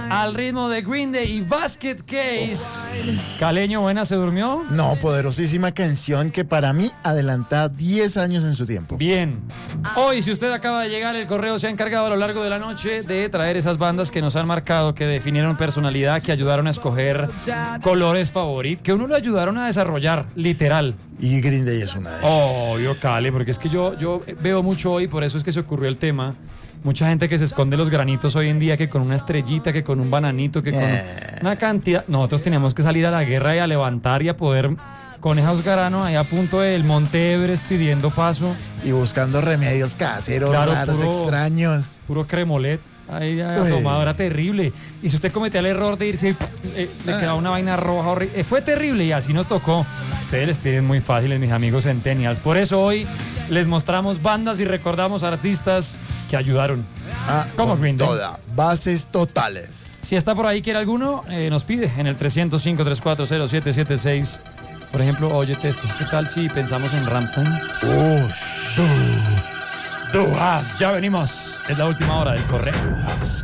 al ritmo de Green Day y Basket Case. Caleño, buena, ¿se durmió? No, poderosísima canción que para mí adelanta 10 años en su tiempo. Bien. Hoy, si usted acaba de llegar, el correo se ha encargado a lo largo de la noche de traer esas bandas que nos han marcado, que definieron personalidad, que ayudaron a escoger colores favoritos, que uno lo ayudaron a desarrollar, literal. Y Green Day es una de ellas. Obvio, Cale, porque es que yo veo mucho hoy, por eso es que se ocurrió el tema. Mucha gente que se esconde los granitos hoy en día, que con una estrellita, que con un bananito, que con una cantidad. Nosotros teníamos que salir a la guerra y a levantar y a poder con esos granos ahí a punto del Monte Everest pidiendo paso. Y buscando remedios caseros, Claro, raros, extraños. Puro cremolet. Ahí asomado, era terrible. Y si usted cometía el error de irse, le quedaba una vaina roja horrible. Fue terrible y así nos tocó. Ustedes les tienen muy fáciles, mis amigos centennials. Por eso hoy les mostramos bandas y recordamos artistas que ayudaron. Como Green Day. toda. Bases totales. Si está por ahí, quiere alguno, nos pide en el 305-340-776. Por ejemplo, óyete esto. ¿Qué tal si pensamos en Rammstein? Du hast. Ya venimos. Es la última hora del correo.